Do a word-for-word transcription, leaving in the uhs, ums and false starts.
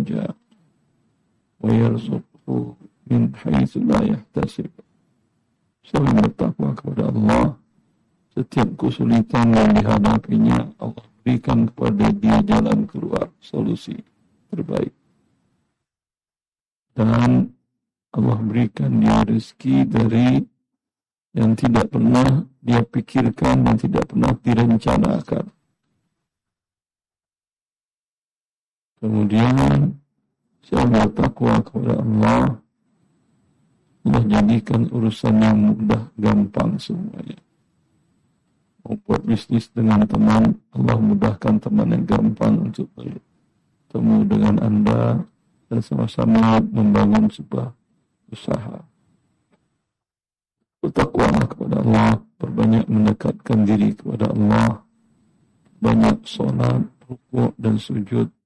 raja wa yarzuqhu min haitsu la yahtasib. Siapa yang bertakwa kepada Allah, setiap kesulitan yang dihadapinya Allah berikan kepada dia jalan keluar, solusi terbaik. Dan Allah berikan dia rezeki dari yang tidak pernah dia pikirkan dan tidak pernah direncanakan. Kemudian siapa bertakwa kepada Allah, Allah jadikan urusan yang mudah gampang semuanya. Mau buat bisnis dengan teman, Allah mudahkan teman yang gampang untuk bertemu dengan Anda dan sama-sama membangun sebuah usaha. Bertakwalah kepada Allah, perbanyak mendekatkan diri kepada Allah, banyak sholat, rukuk dan sujud,